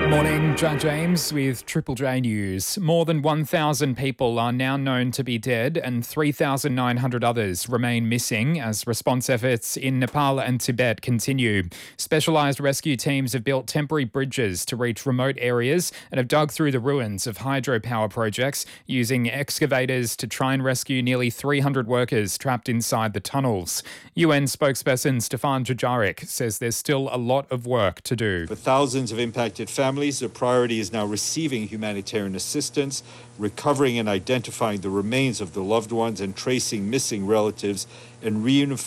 Morning, John James with Triple J News. More than 1,000 people are now known to be dead and 3,900 others remain missing as response efforts in Nepal and Tibet continue. Specialised rescue teams have built temporary bridges to reach remote areas and have dug through the ruins of hydropower projects using excavators to try and rescue nearly 300 workers trapped inside the tunnels. UN spokesperson Stefan Dujarric says there's still a lot of work to do. For thousands of impacted families, the priority is now receiving humanitarian assistance, recovering and identifying the remains of the loved ones, and tracing missing relatives, and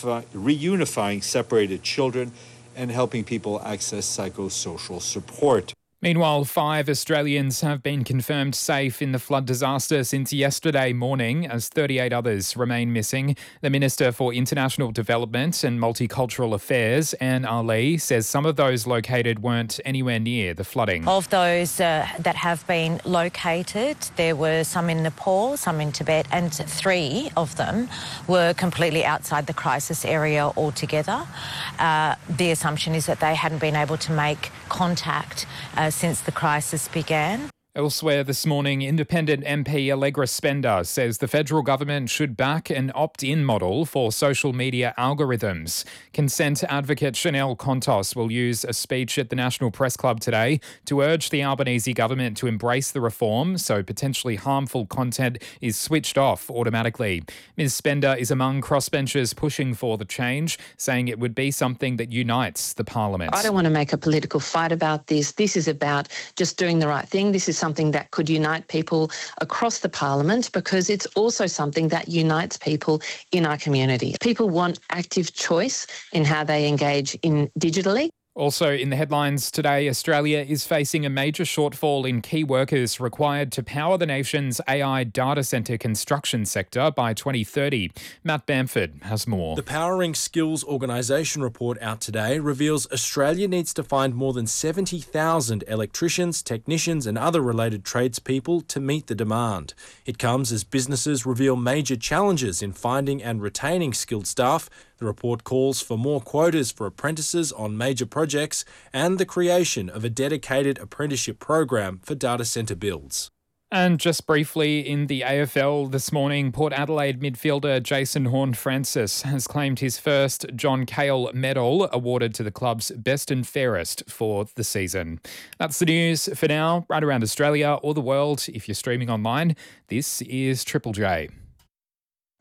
reunifying separated children, and helping people access psychosocial support. Meanwhile, 5 Australians have been confirmed safe in the flood disaster since yesterday morning, as 38 others remain missing. The Minister for International Development and Multicultural Affairs, Anne Ali, says some of those located weren't anywhere near the flooding. Of those that have been located, there were some in Nepal, some in Tibet, and 3 of them were completely outside the crisis area altogether. The assumption is that they hadn't been able to make contact since the crisis began. Elsewhere this morning, independent MP Allegra Spender says the federal government should back an opt-in model for social media algorithms. Consent advocate Chanel Contos will use a speech at the National Press Club today to urge the Albanese government to embrace the reform so potentially harmful content is switched off automatically. Ms Spender is among crossbenchers pushing for the change, saying it would be something that unites the parliament. I don't want to make a political fight about this. This is about just doing the right thing. This is something that could unite people across the parliament, because it's also something that unites people in our community. People want active choice in how they engage in digitally. Also in the headlines today, Australia is facing a major shortfall in key workers required to power the nation's AI data centre construction sector by 2030. Matt Bamford has more. The Powering Skills Organisation report out today reveals Australia needs to find more than 70,000 electricians, technicians and other related tradespeople to meet the demand. It comes as businesses reveal major challenges in finding and retaining skilled staff. The report calls for more quotas for apprentices on major projects and the creation of a dedicated apprenticeship program for data centre builds. And just briefly, in the AFL this morning, Port Adelaide midfielder Jason Horne-Francis has claimed his first John Cahill medal, awarded to the club's best and fairest for the season. That's the news for now, right around Australia or the world. If you're streaming online, this is Triple J.